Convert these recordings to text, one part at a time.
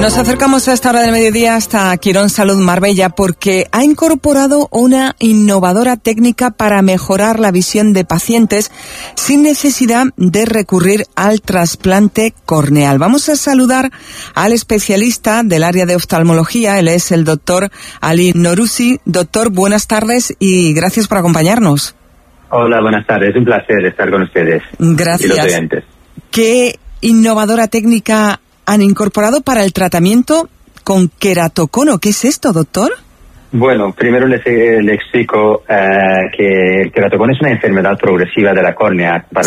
Nos acercamos a esta hora del mediodía hasta Quirón Salud Marbella porque ha incorporado una innovadora técnica para mejorar la visión de pacientes sin necesidad de recurrir al trasplante corneal. Vamos a saludar al especialista del área de oftalmología, él es el doctor Ali Norouzi. Doctor, buenas tardes y gracias por acompañarnos. Hola, buenas tardes, un placer estar con ustedes. Gracias. Y los oyentes. ¿Qué innovadora técnica han incorporado para el tratamiento con queratocono? ¿Qué es esto, doctor? Bueno, primero le explico que el queratocono es una enfermedad progresiva de la córnea para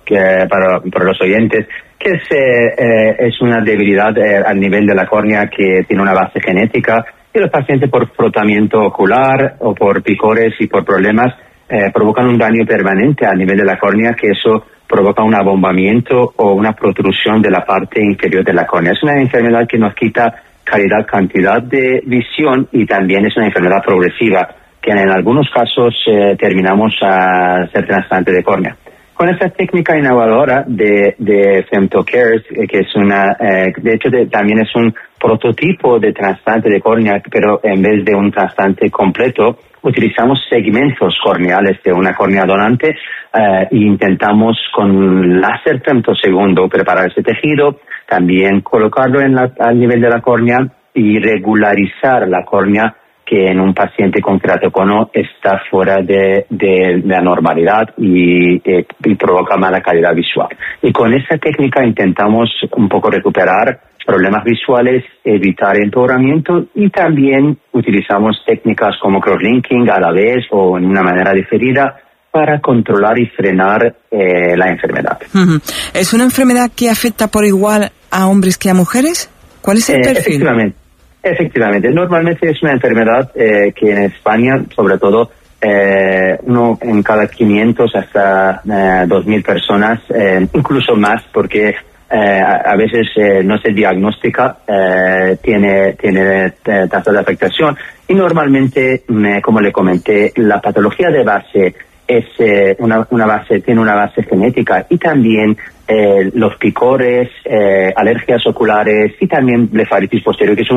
los oyentes, que es una debilidad al nivel de la córnea que tiene una base genética y los pacientes por frotamiento ocular o por picores y por problemas provocan un daño permanente al nivel de la córnea, que eso provoca un abombamiento o una protrusión de la parte inferior de la córnea. Es una enfermedad que nos quita calidad, cantidad de visión y también es una enfermedad progresiva que en algunos casos terminamos a hacer trasplante de córnea. Con esta técnica innovadora de FemtoCares, que es también es un prototipo de trasplante de córnea, pero en vez de un trasplante completo, utilizamos segmentos corneales de una córnea donante e intentamos con láser femtosegundo preparar ese tejido, también colocarlo al nivel de la córnea y regularizar la córnea que en un paciente con queratocono está fuera de la normalidad y provoca mala calidad visual. Y con esa técnica intentamos un poco recuperar problemas visuales, evitar empeoramiento y también utilizamos técnicas como crosslinking a la vez o en una manera diferida para controlar y frenar la enfermedad. Uh-huh. ¿Es una enfermedad que afecta por igual a hombres que a mujeres? ¿Cuál es el perfil? Efectivamente. Normalmente es una enfermedad que en España, sobre todo, uno en cada 500 hasta 2.000 personas, incluso más, porque a veces no se diagnostica, tiene tasa de afectación y normalmente, como le comenté, la patología de base es tiene una base genética y también los picores, alergias oculares y también blefaritis posterior, que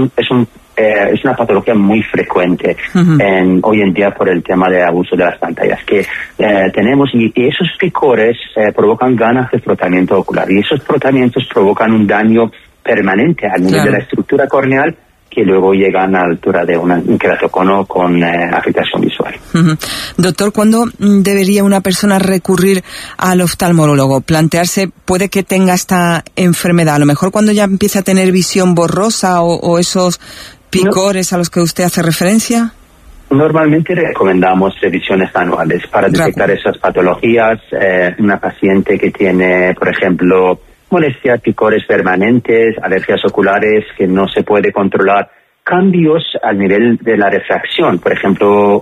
es una patología muy frecuente hoy en día por el tema de abuso de las pantallas que tenemos y esos picores provocan ganas de frotamiento ocular y esos frotamientos provocan un daño permanente al nivel de la estructura corneal que luego llegan a la altura de un queratocono con afectación visual. Uh-huh. Doctor, ¿cuándo debería una persona recurrir al oftalmólogo? Plantearse, puede que tenga esta enfermedad, a lo mejor cuando ya empieza a tener visión borrosa o esos picores a los que usted hace referencia. Normalmente recomendamos revisiones anuales para detectar esas patologías. Una paciente que tiene, por ejemplo, molestias, picores permanentes, alergias oculares que no se puede controlar, cambios al nivel de la refracción. Por ejemplo,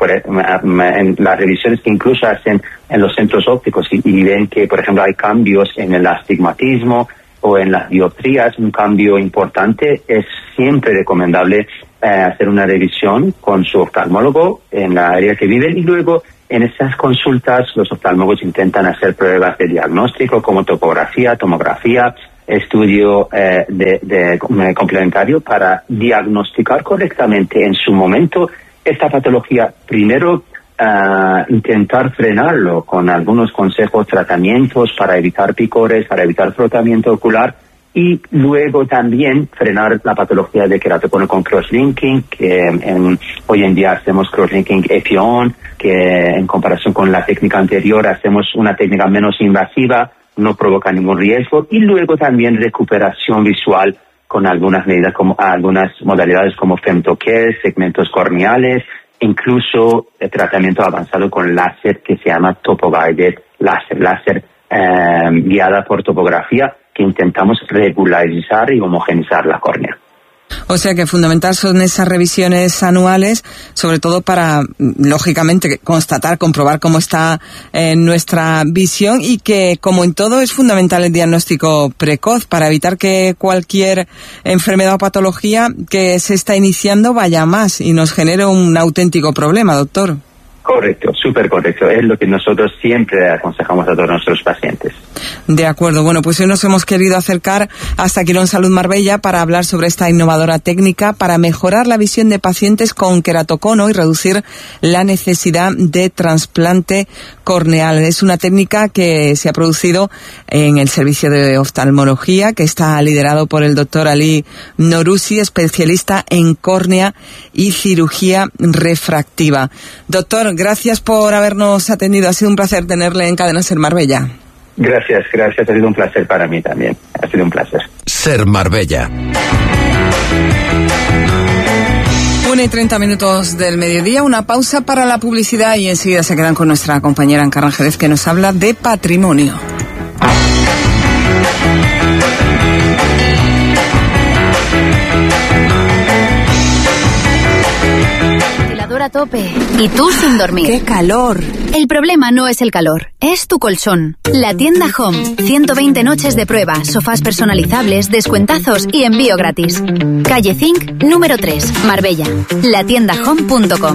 en las revisiones que incluso hacen en los centros ópticos y ven que, por ejemplo, hay cambios en el astigmatismo o en las dioptrías, un cambio importante, es siempre recomendable hacer una revisión con su oftalmólogo en la área que viven y luego en esas consultas los oftalmólogos intentan hacer pruebas de diagnóstico como topografía, tomografía, estudio complementario para diagnosticar correctamente en su momento esta patología. Primero, intentar frenarlo con algunos consejos, tratamientos para evitar picores, para evitar frotamiento ocular y luego también frenar la patología de queratocono con crosslinking, que hoy en día hacemos crosslinking epi-on, que en comparación con la técnica anterior hacemos una técnica menos invasiva, no provoca ningún riesgo, y luego también recuperación visual con algunas medidas, como algunas modalidades como FemtoCare, segmentos corneales, incluso el tratamiento avanzado con láser que se llama topo-guided láser guiada por topografía, que intentamos regularizar y homogenizar la córnea. O sea que fundamental son esas revisiones anuales, sobre todo para, lógicamente, comprobar cómo está nuestra visión y que, como en todo, es fundamental el diagnóstico precoz para evitar que cualquier enfermedad o patología que se está iniciando vaya más y nos genere un auténtico problema, doctor. Correcto, súper correcto. Es lo que nosotros siempre aconsejamos a todos nuestros pacientes. De acuerdo. Bueno, pues hoy nos hemos querido acercar hasta Quirón Salud Marbella para hablar sobre esta innovadora técnica para mejorar la visión de pacientes con queratocono y reducir la necesidad de trasplante corneal. Es una técnica que se ha producido en el servicio de oftalmología, que está liderado por el doctor Ali Norouzi, especialista en córnea y cirugía refractiva. Doctor, gracias por habernos atendido. Ha sido un placer tenerle en Cadena Ser Marbella. Gracias. Ha sido un placer para mí también. Ha sido un placer. Ser Marbella. 1:30 del mediodía, una pausa para la publicidad y enseguida se quedan con nuestra compañera Encarna Jerez, que nos habla de patrimonio. A tope. Y tú sin dormir. ¡Qué calor! El problema no es el calor, es tu colchón. La tienda Home. 120 noches de prueba, sofás personalizables, descuentazos y envío gratis. Calle Zinc, número 3, Marbella. Latiendahome.com.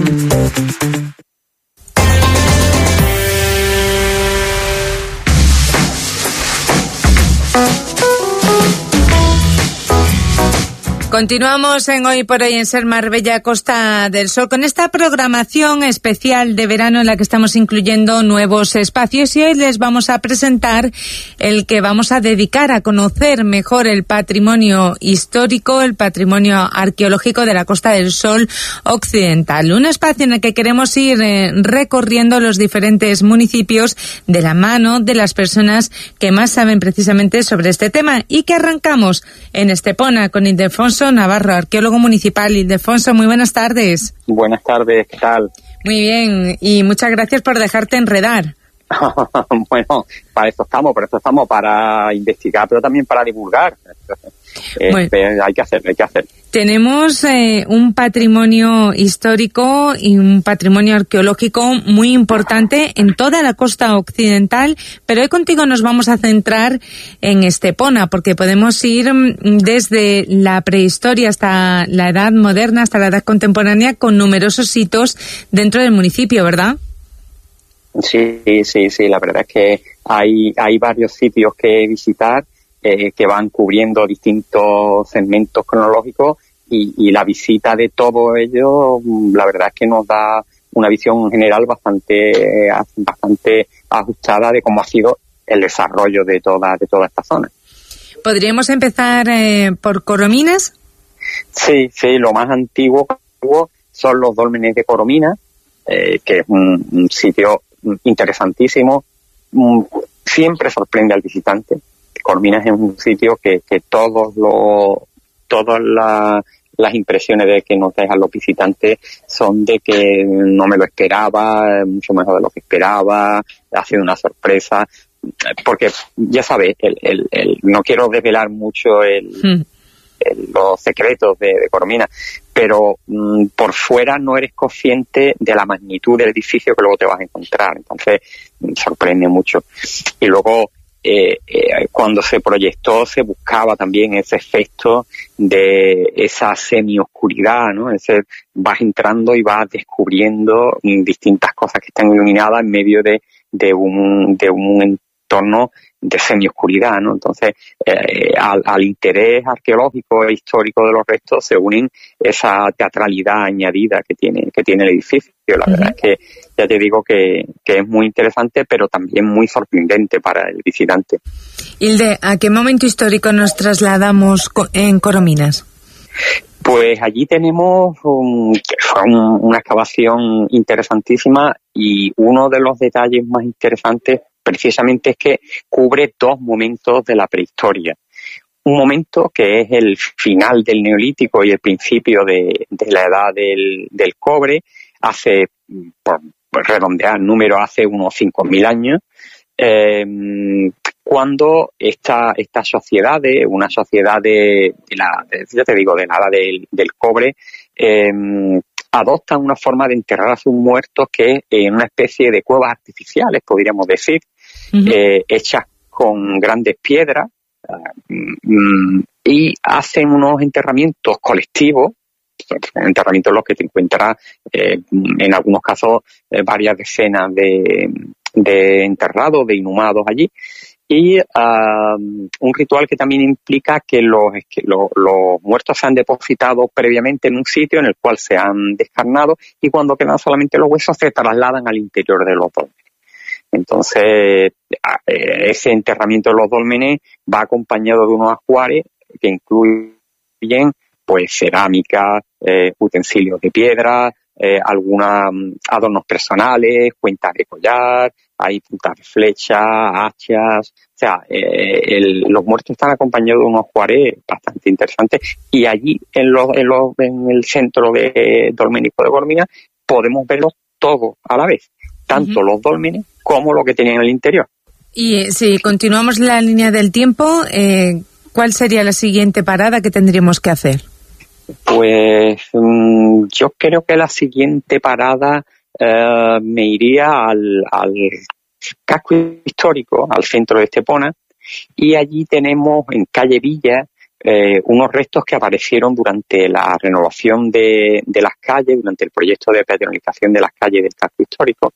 Continuamos en Hoy por Hoy en Ser Marbella, Costa del Sol, con esta programación especial de verano en la que estamos incluyendo nuevos espacios, y hoy les vamos a presentar el que vamos a dedicar a conocer mejor el patrimonio histórico, el patrimonio arqueológico de la Costa del Sol occidental. Un espacio en el que queremos ir recorriendo los diferentes municipios de la mano de las personas que más saben precisamente sobre este tema, y que arrancamos en Estepona con Ildefonso Navarro, arqueólogo municipal. Ildefonso, muy buenas tardes. Buenas tardes, ¿qué tal? Muy bien, y muchas gracias por dejarte enredar. Bueno, para eso estamos, para investigar, pero también para divulgar. Bueno, hay que hacer. Tenemos un patrimonio histórico y un patrimonio arqueológico muy importante en toda la costa occidental, pero hoy contigo nos vamos a centrar en Estepona, porque podemos ir desde la prehistoria hasta la edad moderna, hasta la edad contemporánea, con numerosos hitos dentro del municipio, ¿verdad? Sí, la verdad es que hay varios sitios que visitar, que van cubriendo distintos segmentos cronológicos, y la visita de todo ello, la verdad es que nos da una visión general bastante ajustada de cómo ha sido el desarrollo de toda esta zona. ¿Podríamos empezar por Corominas? Sí, lo más antiguo son los dólmenes de Corominas, que es un sitio interesantísimo. Siempre sorprende al visitante. Corominas es un sitio que todas las impresiones de que nos dejan los visitantes son de que no me lo esperaba, mucho mejor de lo que esperaba, ha sido una sorpresa, porque ya sabes, no quiero desvelar mucho los secretos de Corominas, pero por fuera no eres consciente de la magnitud del edificio que luego te vas a encontrar, entonces sorprende mucho. Y luego cuando se proyectó se buscaba también ese efecto de esa semioscuridad, ¿no? Vas entrando y vas descubriendo distintas cosas que están iluminadas en medio de un entorno de semioscuridad, ¿no? Entonces, al interés arqueológico e histórico de los restos se unen esa teatralidad añadida que tiene el edificio. La verdad es que ya te digo que es muy interesante, pero también muy sorprendente para el visitante. Hilde, ¿a qué momento histórico nos trasladamos en Corominas? Pues allí tenemos una excavación interesantísima, y uno de los detalles más interesantes precisamente es que cubre dos momentos de la prehistoria. Un momento que es el final del Neolítico y el principio de la edad del cobre, hace, por redondear números, hace unos 5.000 años, cuando esta sociedad, una sociedad de la edad del cobre, adoptan una forma de enterrar a sus muertos que es una especie de cuevas artificiales, podríamos decir, hechas con grandes piedras, y hacen unos enterramientos colectivos son enterramientos en los que te encuentras, en algunos casos, varias decenas de enterrados, de inhumados allí. Y un ritual que también implica que los muertos se han depositado previamente en un sitio en el cual se han descarnado, y cuando quedan solamente los huesos se trasladan al interior de los dólmenes. Entonces, ese enterramiento de los dólmenes va acompañado de unos ajuares que incluyen pues cerámica, utensilios de piedra, algunos adornos personales, cuentas de collar, hay puntas de flecha, hachas. O sea, los muertos están acompañados de unos ajuares bastante interesantes, y allí en el centro de Dolménico de Gormina podemos verlos todos a la vez, tanto los dólmenes como lo que tenían en el interior. Y si continuamos la línea del tiempo, ¿cuál sería la siguiente parada que tendríamos que hacer? Pues yo creo que la siguiente parada me iría al casco histórico, al centro de Estepona, y allí tenemos en calle Villa unos restos que aparecieron durante la renovación de las calles, durante el proyecto de peatonalización de las calles del casco histórico.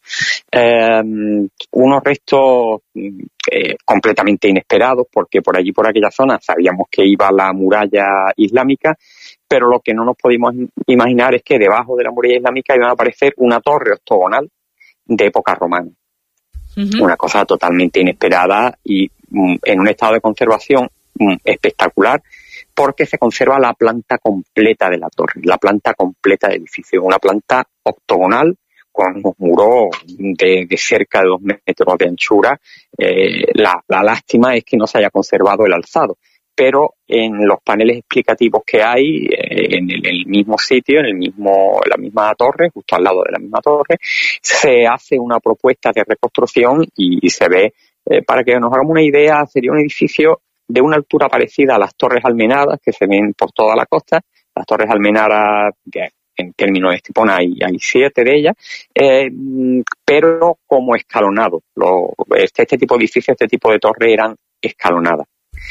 Unos restos completamente inesperados, porque por allí, por aquella zona, sabíamos que iba la muralla islámica, pero lo que no nos podíamos imaginar es que debajo de la muralla islámica iba a aparecer una torre octogonal de época romana. Una cosa totalmente inesperada y en un estado de conservación espectacular, porque se conserva la planta completa de la torre, la planta completa del edificio, una planta octogonal con unos muros de cerca de 2 metros de anchura. La lástima es que no se haya conservado el alzado, pero en los paneles explicativos que hay en el mismo sitio, en la misma torre, justo al lado de la misma torre, se hace una propuesta de reconstrucción y se ve, para que nos hagamos una idea, sería un edificio de una altura parecida a las Torres Almenadas que se ven por toda la costa. Las Torres Almenadas, en términos de Estepona hay 7 de ellas, pero como escalonado. Este tipo de edificios, este tipo de torres eran escalonadas.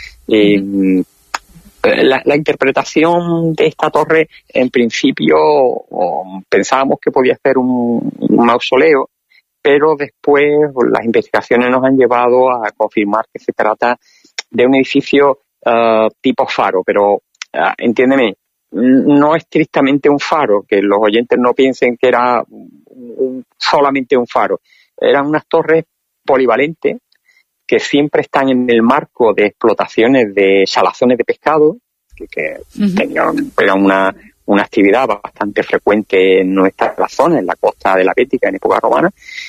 La interpretación de esta torre, en principio, pensábamos que podía ser un mausoleo, pero después las investigaciones nos han llevado a confirmar que se trata de un edificio tipo faro, pero entiéndeme, no estrictamente un faro, que los oyentes no piensen que era solamente un faro. Eran unas torres polivalentes que siempre están en el marco de explotaciones de salazones de pescado, que eran una actividad bastante frecuente en nuestra zona, en la costa de la Bética, en época romana.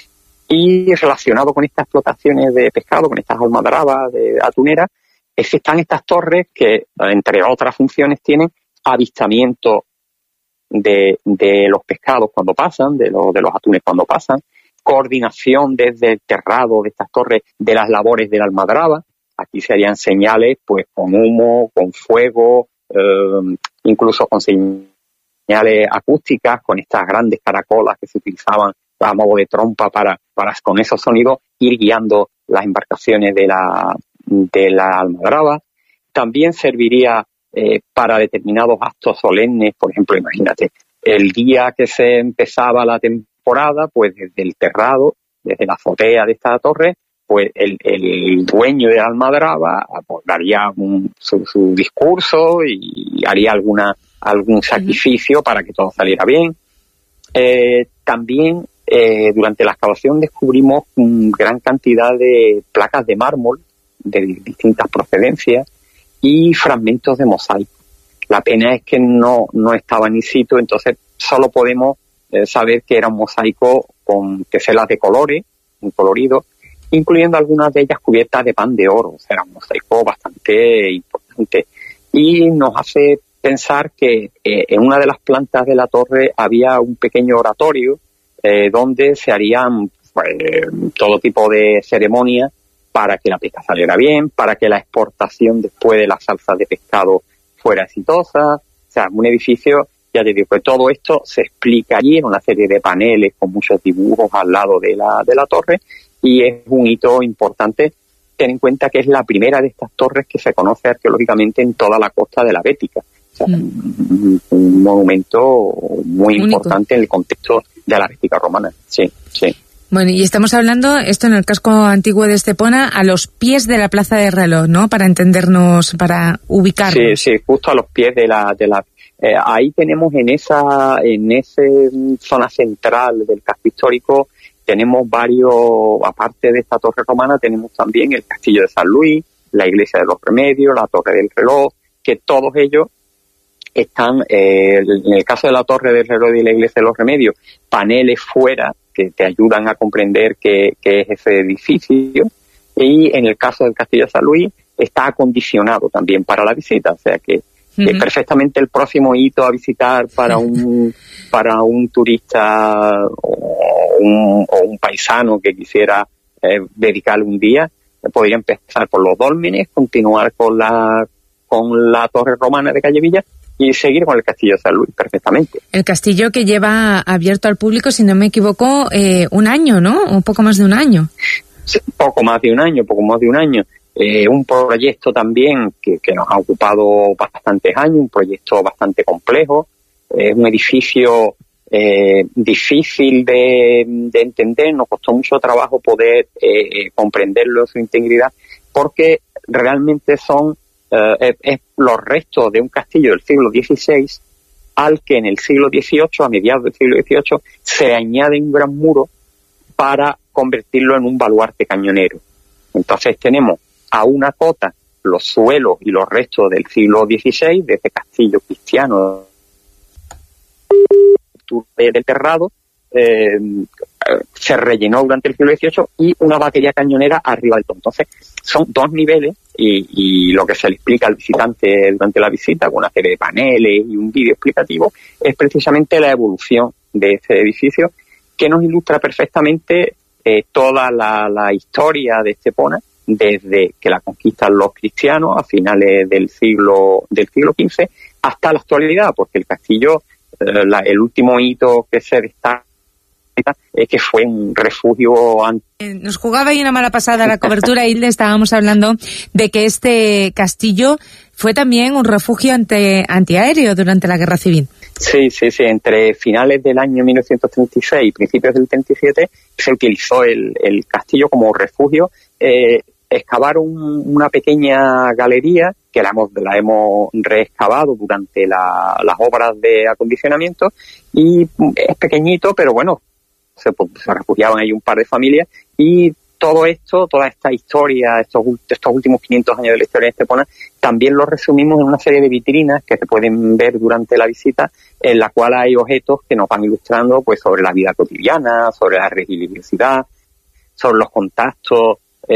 Y relacionado con estas explotaciones de pescado, con estas almadrabas de atuneras, están estas torres que, entre otras funciones, tienen avistamiento de los pescados cuando pasan, de los atunes cuando pasan, coordinación desde el terrado de estas torres de las labores de la almadraba. Aquí se harían señales pues con humo, con fuego, incluso con señales acústicas, con estas grandes caracolas que se utilizaban a modo de trompa para con esos sonidos ir guiando las embarcaciones de la almadraba. También serviría para determinados actos solemnes, por ejemplo, imagínate, el día que se empezaba la temporada, pues desde el terrado, desde la azotea de esta torre, pues el dueño de la almadraba pues, daría su discurso y haría algún sacrificio para que todo saliera bien. También durante la excavación descubrimos gran cantidad de placas de mármol de distintas procedencias y fragmentos de mosaico. La pena es que no estaban in situ, entonces solo podemos saber que era un mosaico con teselas de colores, un colorido, incluyendo algunas de ellas cubiertas de pan de oro. O sea, era un mosaico bastante importante. Y nos hace pensar que en una de las plantas de la torre había un pequeño oratorio donde se harían todo tipo de ceremonias para que la pesca saliera bien, para que la exportación después de las salsas de pescado fuera exitosa. O sea, un edificio, ya te digo, que todo esto se explica allí en una serie de paneles con muchos dibujos al lado de la torre, y es un hito importante. Ten en cuenta que es la primera de estas torres que se conoce arqueológicamente en toda la costa de la Bética. O sea, un monumento muy importante en el contexto de la República Romana. Sí, sí. Bueno, y estamos hablando, esto en el casco antiguo de Estepona, a los pies de la Plaza del Reloj, ¿no? Para entendernos, para ubicarnos. Sí, justo a los pies de la ahí tenemos en esa zona central del casco histórico, tenemos varios, aparte de esta torre romana, tenemos también el castillo de San Luis, la iglesia de los Remedios, la torre del reloj, que todos ellos están, en el caso de la torre del reloj y la iglesia de los Remedios, paneles fuera que te ayudan a comprender qué es ese edificio, y en el caso del castillo de San Luis está acondicionado también para la visita, o sea que perfectamente el próximo hito a visitar para un turista o un paisano que quisiera dedicarle un día, podría empezar por los dólmenes, continuar con la torre romana de Calle Villa y seguir con el castillo de San Luis perfectamente. El castillo que lleva abierto al público, si no me equivoco, un año, ¿no? Un poco más de un año. Sí, poco más de un año. Un proyecto también que nos ha ocupado bastantes años, un proyecto bastante complejo, un edificio difícil de entender, nos costó mucho trabajo poder comprenderlo en su integridad, porque realmente son los restos de un castillo del siglo XVI al que en el siglo XVIII, a mediados del siglo XVIII, se añade un gran muro para convertirlo en un baluarte cañonero. Entonces tenemos a una cota los suelos y los restos del siglo XVI, de ese castillo cristiano del Terrado, se rellenó durante el siglo XVIII, y una batería cañonera arriba del todo. Entonces son dos niveles, y lo que se le explica al visitante durante la visita, con una serie de paneles y un vídeo explicativo, es precisamente la evolución de ese edificio, que nos ilustra perfectamente toda la historia de Estepona, desde que la conquistan los cristianos a finales del siglo XV hasta la actualidad, porque el castillo, el último hito que se destaca es que fue un refugio. Nos jugaba ahí una mala pasada la cobertura, Hilde. Estábamos hablando de que este castillo fue también un refugio antiaéreo durante la Guerra Civil. Sí. Entre finales del año 1936 y principios del 37 se utilizó el castillo como refugio. Excavaron una pequeña galería que la hemos reexcavado durante las obras de acondicionamiento, y es pequeñito, pero bueno, se refugiaban ahí un par de familias, y todo esto, toda esta historia, estos últimos 500 años de la historia de Estepona, también lo resumimos en una serie de vitrinas que se pueden ver durante la visita, en la cual hay objetos que nos van ilustrando pues sobre la vida cotidiana, sobre la religiosidad, sobre los contactos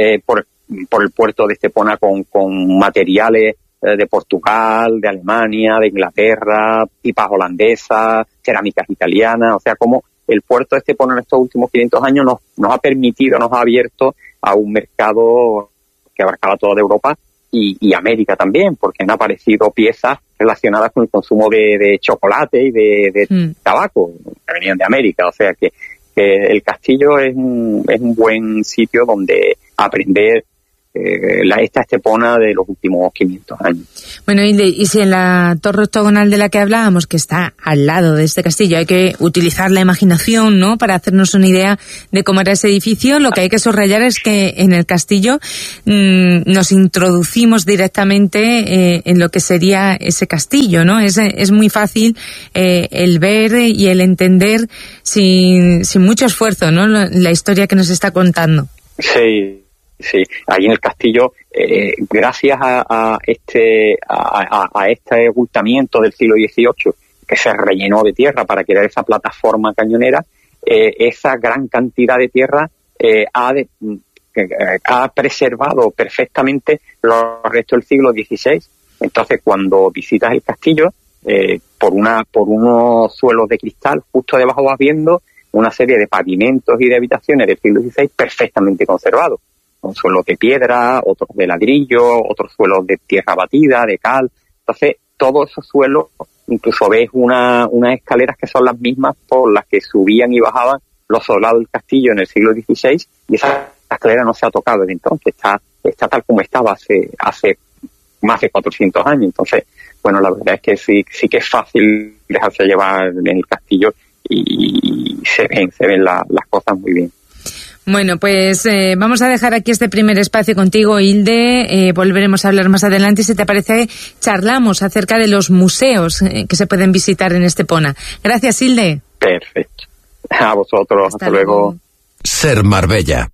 por el puerto de Estepona con materiales de Portugal, de Alemania, de Inglaterra, pipas holandesas, cerámicas italianas, o sea, como el puerto de Estepona en estos últimos 500 años nos ha abierto a un mercado que abarcaba toda Europa y América también, porque han aparecido piezas relacionadas con el consumo de chocolate y de tabaco que venían de América, o sea que el castillo es un buen sitio donde aprender esta Estepona de los últimos 500 años. Bueno, y si en la torre octogonal de la que hablábamos, que está al lado de este castillo, hay que utilizar la imaginación, ¿no?, para hacernos una idea de cómo era ese edificio, lo que hay que subrayar es que en el castillo nos introducimos directamente en lo que sería ese castillo, ¿no? Es muy fácil el ver y el entender sin mucho esfuerzo, ¿no?, la historia que nos está contando. Sí, ahí en el castillo, gracias a este ocultamiento del siglo XVIII, que se rellenó de tierra para crear esa plataforma cañonera, esa gran cantidad de tierra ha preservado perfectamente los restos del siglo XVI. Entonces, cuando visitas el castillo, por unos suelos de cristal, justo debajo vas viendo una serie de pavimentos y de habitaciones del siglo XVI perfectamente conservados. Con suelos de piedra, otros de ladrillo, otros suelos de tierra batida, de cal. Entonces, todos esos suelos, incluso ves unas escaleras que son las mismas por las que subían y bajaban los soldados del castillo en el siglo XVI, y esa escalera no se ha tocado desde entonces, está tal como estaba hace más de 400 años. Entonces, bueno, la verdad es que sí que es fácil dejarse llevar en el castillo y se ven las cosas muy bien. Bueno, pues vamos a dejar aquí este primer espacio contigo, Hilde. Volveremos a hablar más adelante y, si te parece, charlamos acerca de los museos que se pueden visitar en Estepona. Gracias, Hilde. Perfecto. A vosotros. Hasta luego. Ser Marbella.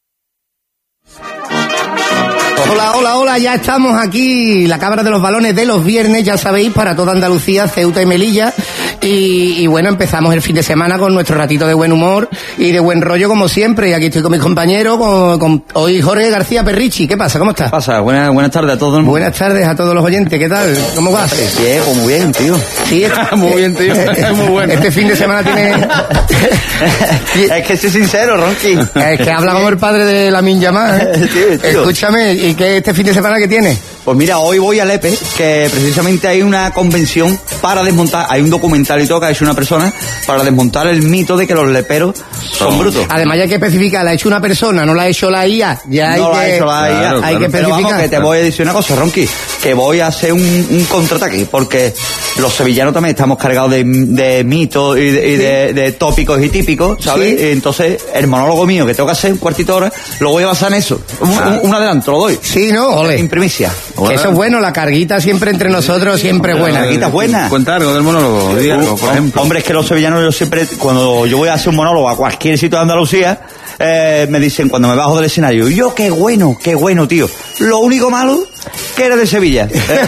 Hola, ya estamos aquí, la Cámara de los Balones de los viernes, ya sabéis, para toda Andalucía, Ceuta y Melilla, y bueno, empezamos el fin de semana con nuestro ratito de buen humor y de buen rollo como siempre, y aquí estoy con mis compañeros, con hoy Jorge García Perrichi. ¿Qué pasa? ¿Cómo estás? ¿Qué pasa? Buenas tardes a todos. Buenas tardes a todos los oyentes, ¿qué tal? ¿Cómo vas? Bien, pues muy bien, tío. Sí, muy bien, tío. Muy bueno. Este fin de semana tiene... Es que soy sincero, Ronqui. Es que habla como el padre de Lamine Yamal, ¿eh? Sí, escúchame, ¿y qué este fin de semana que tiene? Pues mira, hoy voy a Lepe, que precisamente hay una convención para desmontar, hay un documental y todo que ha hecho una persona para desmontar el mito de que los leperos son brutos. Además, ya hay que especificar, la ha hecho una persona, no la ha hecho la IA. Ya hay no que, la ha hecho la IA. Hay que especificar. Pero vamos, que te voy a decir una cosa, Ronqui, que voy a hacer un contraataque, porque los sevillanos también estamos cargados de mitos y de tópicos y típicos, ¿sabes? Sí. Entonces, el monólogo mío, que tengo que hacer un cuartito de hora, lo voy a basar en eso. Un adelanto, lo doy. Sí, ¿no? Ole. En primicia. Que eso es bueno, la carguita siempre entre nosotros, siempre buena. La carguita es buena. Cuenta algo del monólogo, dígalo, por ejemplo. Hombre, es que los sevillanos, yo siempre, cuando yo voy a hacer un monólogo a cualquier sitio de Andalucía, me dicen, cuando me bajo del escenario, yo, qué bueno, tío. Lo único malo, que eres de Sevilla.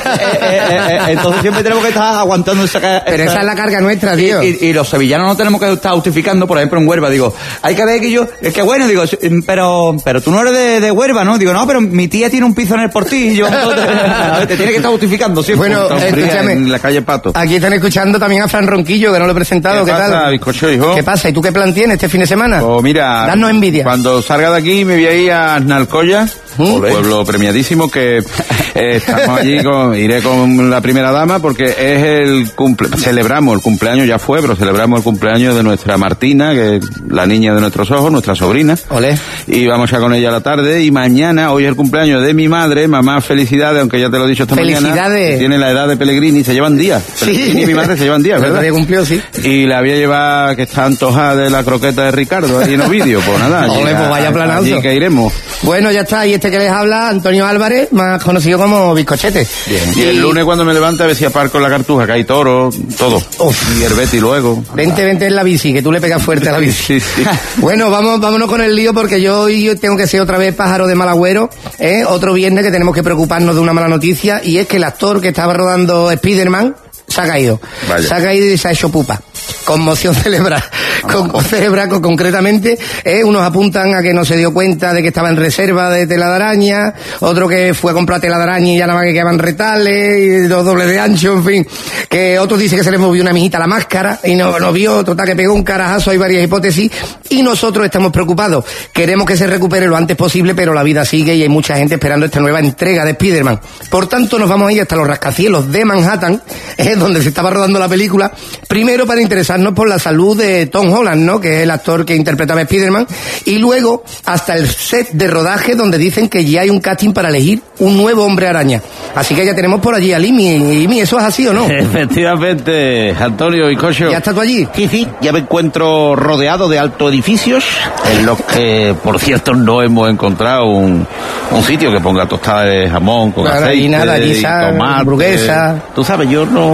Entonces siempre tenemos que estar aguantando Pero esa es la carga nuestra, tío. Y los sevillanos no tenemos que estar justificando, por ejemplo, en Huelva. Digo, hay que ver que yo, es que bueno, digo, pero tú no eres de Huelva, ¿no? Digo, no, pero mi tía tiene un piso en el Portillo. Te tiene que estar justificando siempre. Bueno, escúchame. En la calle Pato. Aquí están escuchando también a Fran Ronquillo, que no lo he presentado. ¿Qué pasa, tal? bizcocho, hijo? ¿Qué pasa? ¿Y tú qué plan tienes este fin de semana? Pues mira, danos envidia. Cuando salga de aquí me voy a ir a Aznalcóllar, un pueblo premiadísimo, que estamos allí, iré con la primera dama, porque es celebramos el cumpleaños, ya fue, pero celebramos el cumpleaños de nuestra Martina, que es la niña de nuestros ojos, nuestra sobrina. Olé. Y vamos ya con ella a la tarde, y mañana, hoy es el cumpleaños de mi madre, mamá, felicidades, aunque ya te lo he dicho esta mañana. Que tiene la edad de Pellegrini, se llevan días. Sí. Pellegrini y mi madre se llevan días, ¿verdad? Cumplió, sí. Y la había llevado, que está antojada de la croqueta de Ricardo, ahí en Ovidio, pues nada. Ole, pues vaya planazo. Allí que iremos. Bueno, ya está, y este que les habla, Antonio Álvarez, más conocido como Bizcochete. Bien. Y el lunes cuando me levante a ver si aparco en la Cartuja, que hay toro, todo. Uf. Y el Betty luego. Vente en la bici, que tú le pegas fuerte a la bici. Sí. Bueno, vámonos con el lío, porque yo tengo que ser otra vez pájaro de mal agüero, otro viernes que tenemos que preocuparnos de una mala noticia, y es que el actor que estaba rodando Spider-Man se ha caído. Vaya. Se ha caído y se ha hecho pupa. Conmoción cerebral. Concretamente, unos apuntan a que no se dio cuenta de que estaba en reserva de tela de araña, otro que fue a comprar tela de araña y ya nada más que quedaban retales y 2 dobles de ancho, en fin. Que otros dicen que se les movió una mijita la máscara y no vio, total que pegó un carajazo, hay varias hipótesis, y nosotros estamos preocupados. Queremos que se recupere lo antes posible, pero la vida sigue y hay mucha gente esperando esta nueva entrega de Spider-Man. Por tanto, nos vamos a ir hasta los rascacielos de Manhattan, donde se estaba rodando la película, primero para interesarnos por la salud de Tom Holland, ¿no?, que es el actor que interpretaba a Spider-Man, y luego hasta el set de rodaje, donde dicen que ya hay un casting para elegir un nuevo hombre araña. Así que ya tenemos por allí a Imi. ¿Eso es así o no? Efectivamente, Antonio y Cocho. ¿Ya estás tú allí? Sí, ya me encuentro rodeado de altos edificios, en los que, por cierto, no hemos encontrado un sitio que ponga tostada de jamón con aceite, nada, guisa, y tomate. hamburguesa. Tú sabes, yo no